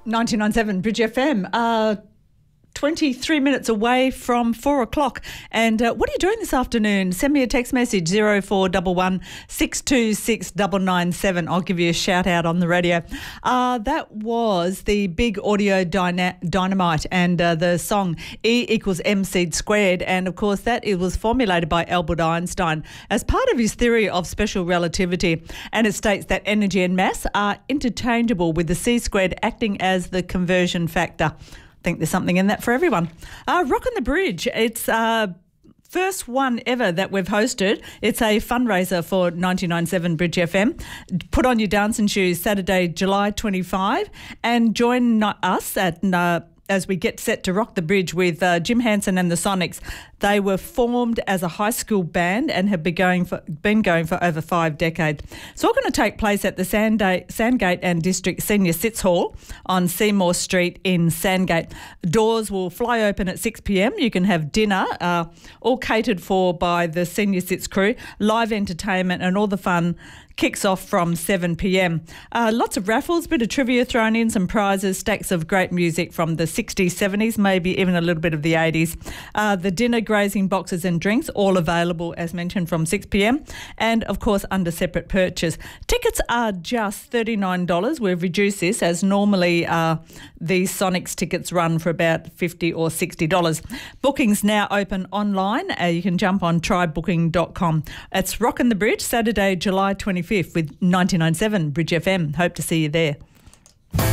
99.7 Bridge FM. 23 minutes away from 4 o'clock. And what are you doing this afternoon? Send me a text message, 0411 626 997. I'll give you a shout out on the radio. That was the Big Audio Dynamite and the song E=mc². And, of course, it was formulated by Albert Einstein as part of his theory of special relativity. And it states that energy and mass are interchangeable, with the C² acting as the conversion factor. I think there's something in that for everyone. Rock on the Bridge. It's first one ever that we've hosted. It's a fundraiser for 99.7 Bridge FM. Put on your dancing shoes Saturday, July 25, and join us as we get set to rock the bridge with Jim Hansen and the Sonics. They were formed as a high school band and have been going for over 5 decades. It's all going to take place at the Sandgate and District Senior Sits Hall on Seymour Street in Sandgate. Doors will fly open at 6 p.m. You can have dinner, all catered for by the Senior Sits crew, live entertainment, and all the fun kicks off from 7 p.m. Lots of raffles, bit of trivia thrown in, some prizes, stacks of great music from the 60s, 70s, maybe even a little bit of the 80s. The dinner, grazing boxes and drinks, all available, as mentioned, from 6 p.m. and, of course, under separate purchase. Tickets are just $39. We've reduced this, as normally the Sonics tickets run for about $50 or $60. Bookings now open online. You can jump on trybooking.com. It's Rockin' the Bridge, Saturday, July 25th with 99.7 Bridge FM. Hope to see you there.